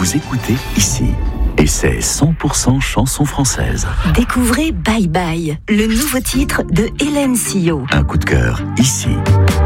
vous écoutez ici. Et c'est 100% chanson française. Découvrez Bye Bye, le nouveau titre de Hélène Sillot. Un coup de cœur ici.